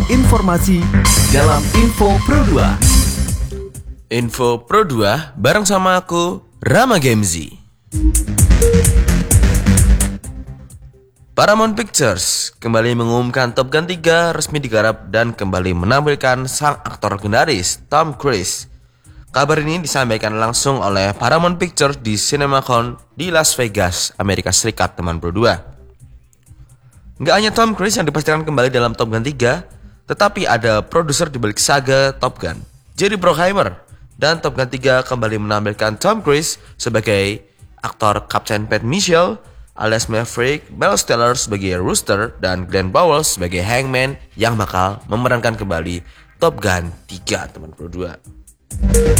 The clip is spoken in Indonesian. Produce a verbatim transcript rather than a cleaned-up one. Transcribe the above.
informasi dalam Info Pro dua. Info Pro dua bareng sama aku, Rama Gemzi. Paramount Pictures kembali mengumumkan Top Gun tiga resmi digarap dan kembali menampilkan sang aktor legendaris Tom Cruise. Kabar ini disampaikan langsung oleh Paramount Pictures di CinemaCon di Las Vegas, Amerika Serikat, teman Pro dua. Nggak hanya Tom Cruise yang dipastikan kembali dalam Top Gun tiga, tetapi ada produser di balik saga Top Gun, Jerry Bruckheimer, dan Top Gun tiga kembali menampilkan Tom Cruise sebagai aktor Kapten Pat Michel alias Maverick, Miles Teller sebagai Rooster, dan Glenn Powell sebagai Hangman yang bakal memerankan kembali Top Gun tiga, teman Pro dua.